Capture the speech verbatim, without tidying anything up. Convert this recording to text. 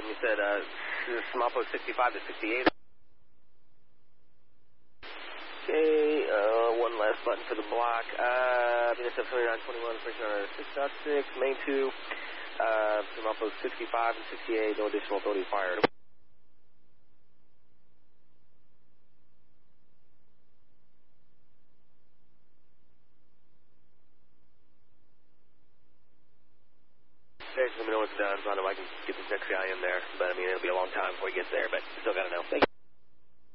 problem. You said uh, Semapo sixty-five to sixty-eight. Okay, uh, one last button for the block. Uh, B N S F twenty-nine twenty-one, pressure on six point six, main two, uh, Semapo sixty-five and sixty-eight, no additional authority fired. Okay, let me know what's done, so I know I can get this next guy in there, but I mean, it'll be a long time before he gets there, but still gotta know. Thank you.